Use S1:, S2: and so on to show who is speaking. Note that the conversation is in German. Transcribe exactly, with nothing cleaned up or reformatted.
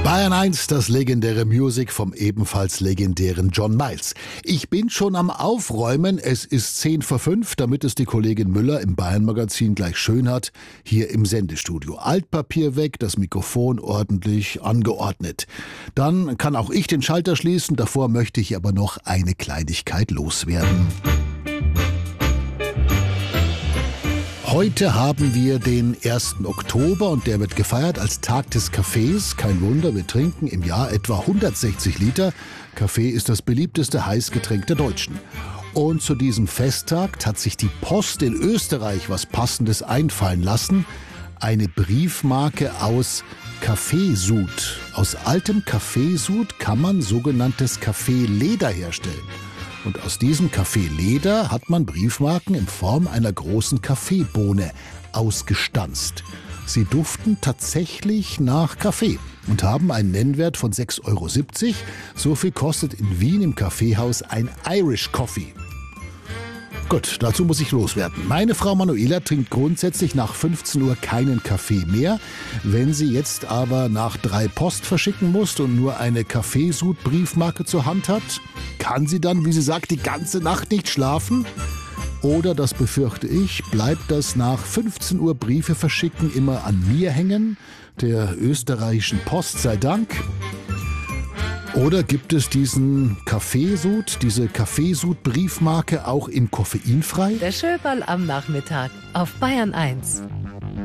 S1: Bayern eins, das legendäre Music vom ebenfalls legendären John Miles. Ich bin schon am Aufräumen, es ist zehn vor fünf, damit es die Kollegin Müller im Bayern-Magazin gleich schön hat, hier im Sendestudio. Altpapier weg, das Mikrofon ordentlich angeordnet. Dann kann auch ich den Schalter schließen, davor möchte ich aber noch eine Kleinigkeit loswerden. Heute haben wir den ersten Oktober und der wird gefeiert als Tag des Kaffees. Kein Wunder, wir trinken im Jahr etwa hundertsechzig Liter. Kaffee ist das beliebteste Heißgetränk der Deutschen. Und zu diesem Festtag hat sich die Post in Österreich was Passendes einfallen lassen. Eine Briefmarke aus Kaffeesud. Aus altem Kaffeesud kann man sogenanntes Kaffeeleder herstellen. Und aus diesem Kaffeeleder hat man Briefmarken in Form einer großen Kaffeebohne ausgestanzt. Sie duften tatsächlich nach Kaffee und haben einen Nennwert von sechs Euro siebzig. So viel kostet in Wien im Kaffeehaus ein Irish Coffee. Gut, dazu muss ich loswerden. Meine Frau Manuela trinkt grundsätzlich nach fünfzehn Uhr keinen Kaffee mehr. Wenn sie jetzt aber nach drei Post verschicken muss und nur eine Kaffeesud-Briefmarke zur Hand hat, kann sie dann, wie sie sagt, die ganze Nacht nicht schlafen? Oder, das befürchte ich, bleibt das nach fünfzehn Uhr Briefe verschicken immer an mir hängen, der österreichischen Post sei Dank? Oder gibt es diesen Kaffeesud, diese Kaffeesud-Briefmarke auch in koffeinfrei?
S2: Der Schöberl am Nachmittag auf Bayern eins.